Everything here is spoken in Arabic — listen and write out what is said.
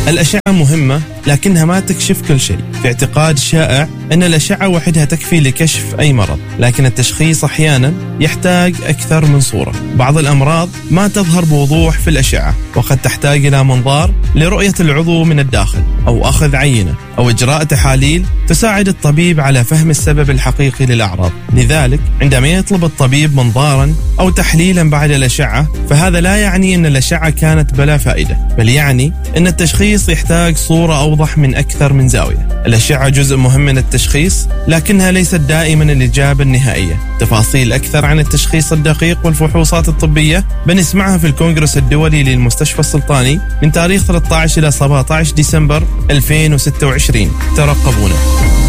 الأشعة مهمة لكنها ما تكشف كل شيء. في اعتقاد شائع أن الأشعة وحدها تكفي لكشف أي مرض، لكن التشخيص أحيانا يحتاج أكثر من صورة. بعض الأمراض ما تظهر بوضوح في الأشعة، وقد تحتاج إلى منظار لرؤية العضو من الداخل، أو أخذ عينة، أو إجراء تحاليل تساعد الطبيب على فهم السبب الحقيقي للأعراض. لذلك عندما يطلب الطبيب منظارا أو تحليلا بعد الأشعة، فهذا لا يعني أن الأشعة كانت بلا فائدة، بل يعني أن التشخيص يحتاج صورة أوضح من أكثر من زاوية. الأشعة جزء مهم من التشخيص، لكنها ليست دائما الإجابة النهائية. تفاصيل أكثر عن التشخيص الدقيق والفحوصات الطبية بنسمعها في الكونغرس الدولي للمستشفى السلطاني من تاريخ 13 إلى 17 ديسمبر 2026. ترقبونا.